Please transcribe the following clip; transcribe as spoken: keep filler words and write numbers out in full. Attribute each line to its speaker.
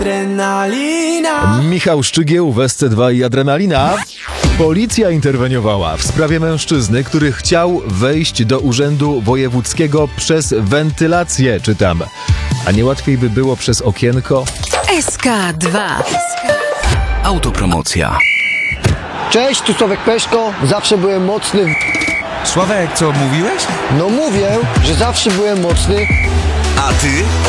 Speaker 1: Adrenalina.
Speaker 2: Michał Szczygieł w S C dwa i Adrenalina. Policja interweniowała w sprawie mężczyzny, który chciał wejść do urzędu wojewódzkiego przez wentylację, czytam. A nie łatwiej by było przez okienko?
Speaker 3: S K dwa.
Speaker 4: Autopromocja.
Speaker 5: Cześć, tu Sławek Peszko, zawsze byłem mocny.
Speaker 6: Sławek, co mówiłeś?
Speaker 5: No mówię, że zawsze byłem mocny.
Speaker 4: A ty